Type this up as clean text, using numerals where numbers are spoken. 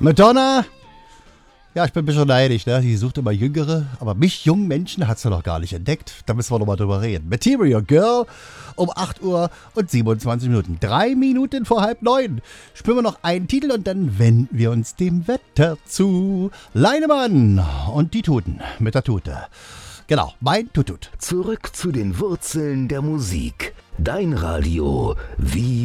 Madonna, ja, ich bin ein bisschen neidisch, ne? Die sucht immer Jüngere, aber mich, jungen Menschen, hat sie noch gar nicht entdeckt. Da müssen wir nochmal drüber reden. Material Girl um 8 Uhr und 27 Minuten. 3 Minuten vor 8:30. Spielen wir noch einen Titel und dann wenden wir uns dem Wetter zu. Leinemann und die Tuten mit der Tute. Genau, mein Tutut. Zurück zu den Wurzeln der Musik. Dein Radio, wie